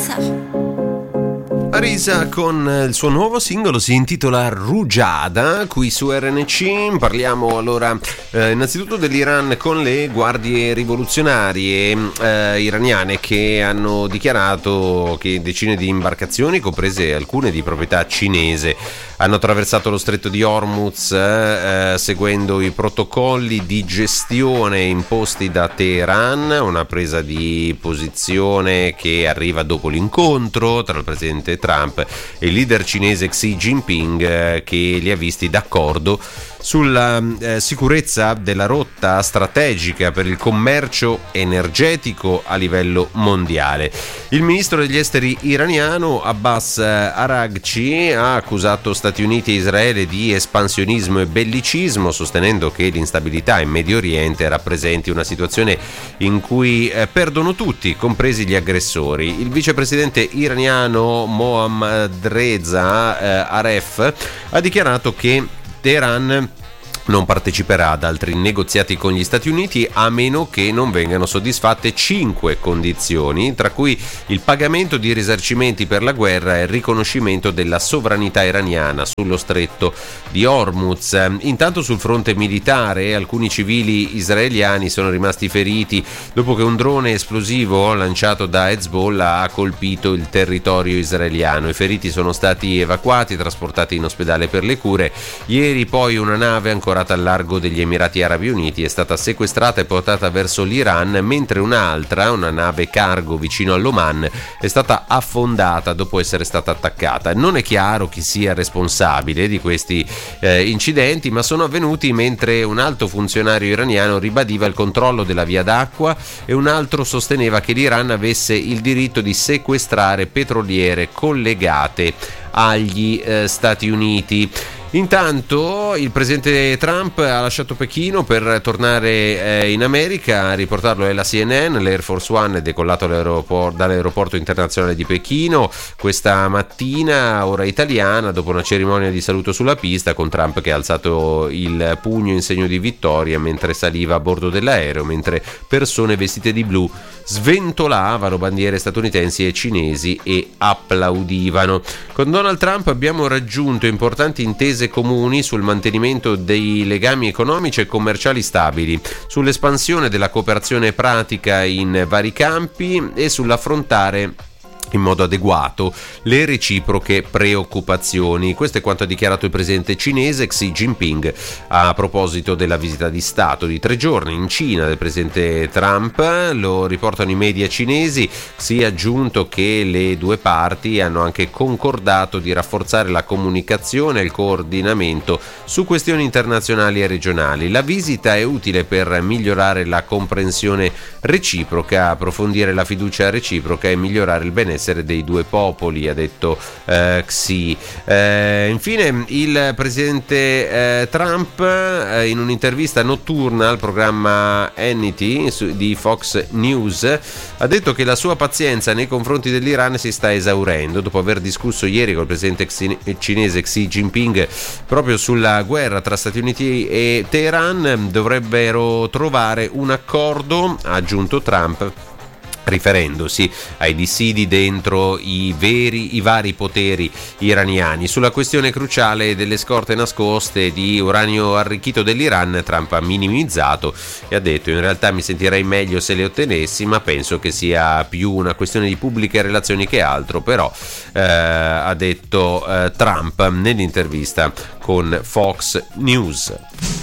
Arisa con il suo nuovo singolo, si intitola Rugiada, qui su RNC. Parliamo allora innanzitutto dell'Iran con le guardie rivoluzionarie iraniane che hanno dichiarato che decine di imbarcazioni, comprese alcune di proprietà cinese, hanno attraversato lo stretto di Hormuz seguendo i protocolli di gestione imposti da Teheran, una presa di posizione che arriva dopo l'incontro tra il presidente Trump e il leader cinese Xi Jinping, che li ha visti d'accordo sulla sicurezza della rotta strategica per il commercio energetico a livello mondiale. Il ministro degli esteri iraniano Abbas Araghchi ha accusato Stati Uniti e Israele di espansionismo e bellicismo, sostenendo che l'instabilità in Medio Oriente rappresenti una situazione in cui perdono tutti, compresi gli aggressori. Il vicepresidente iraniano Mohammad Reza Aref ha dichiarato che Teheran non parteciperà ad altri negoziati con gli Stati Uniti a meno che non vengano soddisfatte 5 condizioni, tra cui il pagamento di risarcimenti per la guerra e il riconoscimento della sovranità iraniana sullo stretto di Hormuz. Intanto sul fronte militare alcuni civili israeliani sono rimasti feriti dopo che un drone esplosivo lanciato da Hezbollah ha colpito il territorio israeliano. I feriti sono stati evacuati e trasportati in ospedale per le cure. Ieri poi una nave ancorata al largo degli Emirati Arabi Uniti è stata sequestrata e portata verso l'Iran, mentre un'altra, una nave cargo vicino all'Oman, è stata affondata dopo essere stata attaccata. Non è chiaro chi sia responsabile di questi incidenti, ma sono avvenuti mentre un alto funzionario iraniano ribadiva il controllo della via d'acqua e un altro sosteneva che l'Iran avesse il diritto di sequestrare petroliere collegate agli Stati Uniti. Intanto il presidente Trump ha lasciato Pechino per tornare in America. A riportarlo è la CNN. L'Air Force One è decollato dall'aeroporto internazionale di Pechino questa mattina, ora italiana, dopo una cerimonia di saluto sulla pista, con Trump che ha alzato il pugno in segno di vittoria mentre saliva a bordo dell'aereo, mentre persone vestite di blu sventolavano bandiere statunitensi e cinesi e applaudivano. Con Donald Trump abbiamo raggiunto importanti intese comuni sul mantenimento dei legami economici e commerciali stabili, sull'espansione della cooperazione pratica in vari campi e sull'affrontare in modo adeguato le reciproche preoccupazioni. Questo è quanto ha dichiarato il presidente cinese Xi Jinping a proposito della visita di Stato di 3 giorni in Cina del presidente Trump. Lo riportano i media cinesi. Xi ha aggiunto che le due parti hanno anche concordato di rafforzare la comunicazione e il coordinamento su questioni internazionali e regionali. La visita è utile per migliorare la comprensione reciproca, approfondire la fiducia reciproca e migliorare il benessere dei due popoli, ha detto Xi. Infine il presidente Trump in un'intervista notturna al programma Hannity di Fox News ha detto che la sua pazienza nei confronti dell'Iran si sta esaurendo dopo aver discusso ieri col presidente cinese Xi Jinping proprio sulla guerra tra Stati Uniti e Teheran. Dovrebbero trovare un accordo, ha aggiunto Trump, riferendosi ai dissidi dentro i vari poteri iraniani. Sulla questione cruciale delle scorte nascoste di uranio arricchito dell'Iran, Trump ha minimizzato e ha detto: in realtà mi sentirei meglio se le ottenessi, ma penso che sia più una questione di pubbliche relazioni che altro. Però ha detto Trump nell'intervista con Fox News.